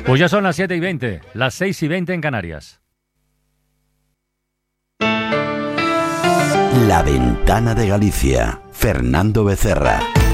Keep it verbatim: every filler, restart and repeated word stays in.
Pues ya son las siete y veinte, las seis y veinte en Canarias. La Ventana de Galicia, Fernando Becerra.